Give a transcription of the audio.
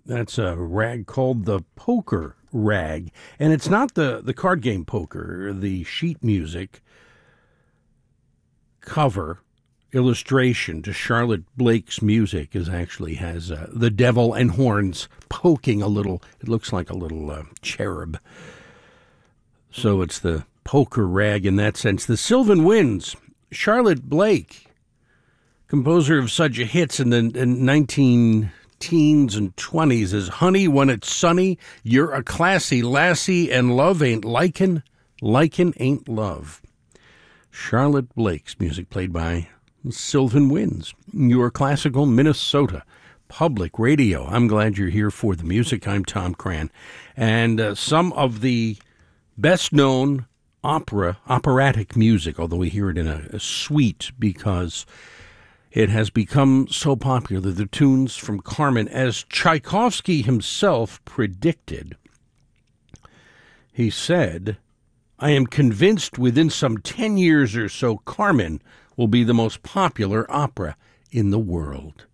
That's a rag called the Poker Rag. And it's not the card game Poker. The sheet music cover illustration to Charlotte Blake's music actually has the devil and horns poking a little. It looks like a little cherub. So it's the Poker Rag in that sense. The Sylvan Winds, Charlotte Blake, composer of such hits in the 19 teens and 20s as Honey When It's Sunny, You're a Classy Lassie, and Love Ain't Likin', Likin' Ain't Love. Charlotte Blake's music played by Sylvan Winds, your classical Minnesota public radio. I'm glad you're here for the music. I'm Tom Cran. And some of the best-known operatic music, although we hear it in a suite because it has become so popular, the tunes from Carmen, as Tchaikovsky himself predicted. He said, I am convinced within some 10 years or so, Carmen will be the most popular opera in the world.